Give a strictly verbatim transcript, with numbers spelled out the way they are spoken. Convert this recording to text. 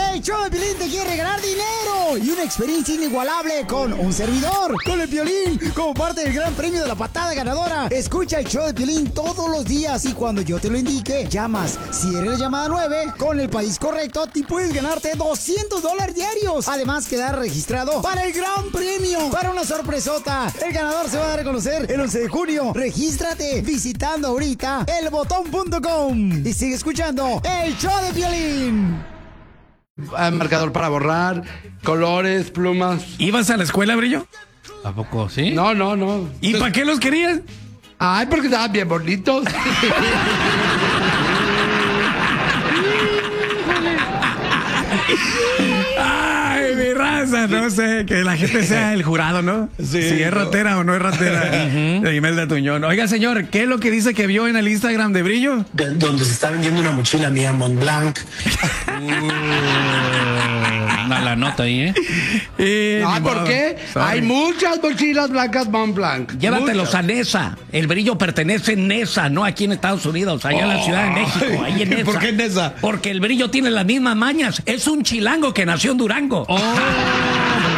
El show de Piolín te quiere regalar dinero y una experiencia inigualable con un servidor, con el Piolín, como parte del gran premio de la patada ganadora. Escucha el show de Piolín todos los días y cuando yo te lo indique, llamas. Si eres la llamada nueve, con el país correcto, te puedes ganarte doscientos dólares diarios. Además, quedar registrado para el gran premio, para una sorpresota. El ganador se va a dar a conocer el once de junio. Regístrate visitando ahorita el botón punto com y sigue escuchando el show de Piolín. Marcador para borrar, colores, plumas. ¿Ibas a la escuela, Brillo? ¿A poco sí? No, no, no. ¿Y para qué los querías? Ay, porque estaban bien bonitos. Ay, mi raza, no sé, que la gente sea el jurado, ¿no? Sí, si es no. ratera o no es ratera. De Imelda Tuñón. Oiga, señor, ¿qué es lo que dice que vio en el Instagram de Brillo? De- donde se está vendiendo una mochila mía Montblanc. Una la nota ahí, ¿eh? Eh, Ah, ni ¿por modo. qué? Sorry. Hay muchas mochilas blancas Montblanc. Llévatelos Muchas. a Nesa. El Brillo pertenece en Nesa, no aquí en Estados Unidos, allá en la Ciudad de México, ahí en Nesa. ¿Por qué Nesa? Porque el Brillo tiene las mismas mañas. Es un chilango que nació en Durango. Oh,